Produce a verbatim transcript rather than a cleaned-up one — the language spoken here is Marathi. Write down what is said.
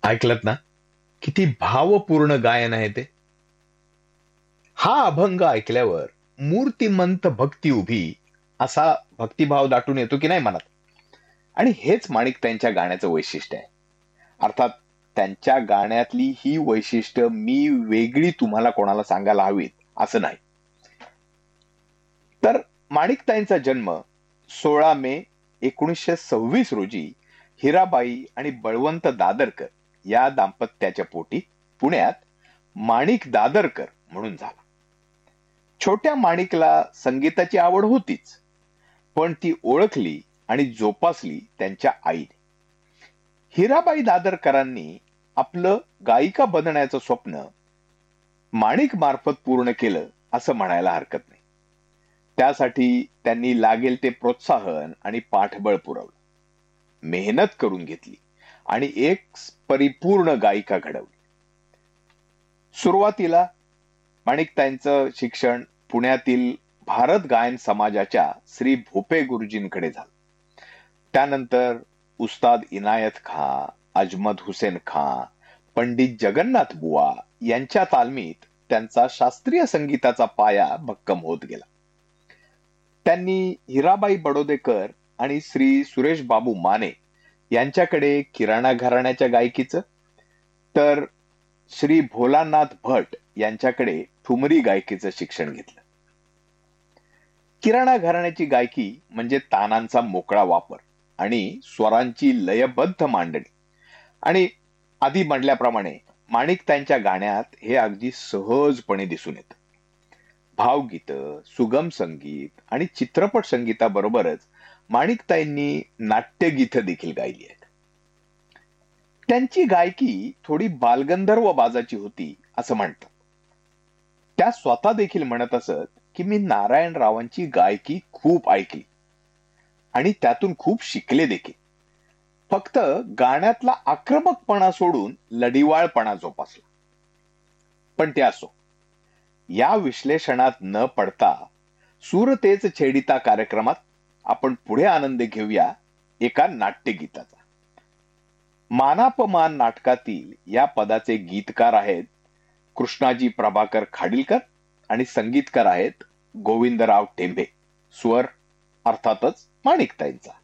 ऐकलत ना? किती भावपूर्ण गायन आहे ते. हा अभंग ऐकल्यावर मूर्तिमंत भक्ती उभी असा भक्तिभाव दाटून येतो की नाही मनात. आणि हेच माणिकताईंच्या गाण्याचं वैशिष्ट्य आहे. अर्थात त्यांच्या गाण्यातली ही वैशिष्ट्य मी वेगळी तुम्हाला कोणाला सांगायला हवीत असं नाही. तर माणिकताईंचा जन्म सोळा मे एकोणीसशे सव्वीस रोजी हिराबाई आणि बळवंत दादरकर या दाम्पत्याच्या पोटी पुण्यात माणिक दादरकर म्हणून झाला. छोट्या माणिकला संगीताची आवड होतीच, पण ती ओळखली आणि जोपासली त्यांच्या आईने. हिराबाई दादरकरांनी आपलं गायिका बनण्याचं स्वप्न माणिक मार्फत पूर्ण केलं असं म्हणायला हरकत नाही. त्यासाठी त्यांनी लागेल ते प्रोत्साहन आणि पाठबळ पुरवलं, मेहनत करून घेतली आणि एक परिपूर्ण गायिका घडवली. सुरुवातीला माणिकताईंचं शिक्षण पुण्यातील भारत गायन समाजाच्या श्री भोपे गुरुजींकडे झालं. त्यानंतर उस्ताद इनायत खां, अजमत हुसेन खां, पंडित जगन्नाथ बुवा यांच्या तालमीत त्यांचा शास्त्रीय संगीताचा पाया भक्कम होत गेला. त्यांनी हिराबाई बडोदेकर आणि श्री सुरेश बाबू माने यांच्याकडे किराणा घराण्याच्या गायकीचं, तर श्री भोलानाथ भट यांच्याकडे ठुमरी गायकीचं शिक्षण घेतलं. किराणा घराण्याची गायकी म्हणजे तानांचा मोकळा वापर आणि स्वरांची लयबद्ध मांडणी. आणि आधी म्हटल्याप्रमाणे माणिकताईंच्या गाण्यात हे अगदी सहजपणे दिसून येतं. भावगीत, सुगम संगीत आणि चित्रपट संगीताबरोबरच माणिकताईंनी नाट्यगीत देखील गायली आहेत. त्यांची गायकी थोडी बालगंधर्व बाजाची होती असं म्हणतात. त्या स्वतः देखील म्हणत असत की मी नारायणरावांची गायकी खूप ऐकली आणि त्यातून खूप शिकले देखील. फक्त गाण्यातला आक्रमकपणा सोडून लढिवाळपणा जोपासला. पण ते असो, या विश्लेषणात न पडता सूरतेच छेडिता कार्यक्रमात आपण पुढे आनंद घेऊया एका नाट्यगीताचा. मानापमान नाटकातील या पदाचे गीतकार आहेत कृष्णाजी प्रभाकर खाडीलकर आणि संगीतकार आहेत गोविंदराव टेंभे. स्वर अर्थातच माणिकताईंचा.